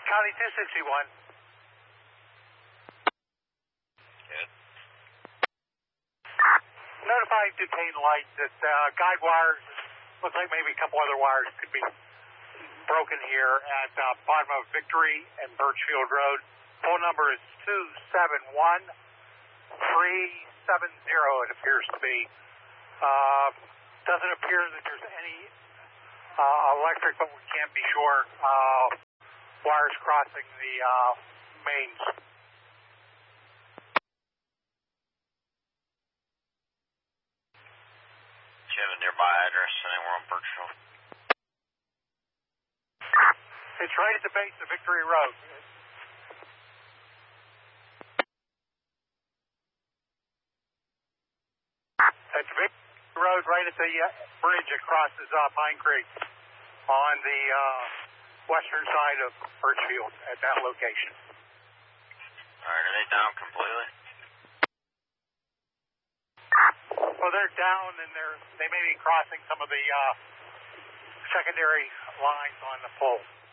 County 261. Good. Notifying Duquesne Light that guide wires, looks like maybe a couple other wires could be broken here at bottom of Victory and Birchfield Road. Phone number is 271-370, it appears to be. Doesn't appear that there's any electric, but we can't be sure. Wires crossing the mains. Do you have a nearby address anywhere on Birchfield? It's right at the base of Victory Road. It's Victory Road right at the bridge that crosses Pine Creek on the western side of Birchfield at that location. All right, are they down completely? Well, they're down and they may be crossing some of the secondary lines on the pole.